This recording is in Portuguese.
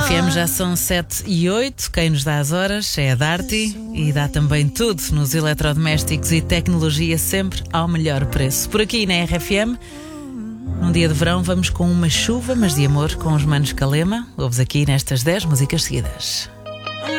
RFM já são 7h08. Quem nos dá as horas é a Darty e dá também tudo nos eletrodomésticos e tecnologia, sempre ao melhor preço. Por aqui na RFM, num dia de verão, vamos com uma chuva, mas de amor, com os Manos Calema. Ouves aqui nestas 10 músicas seguidas.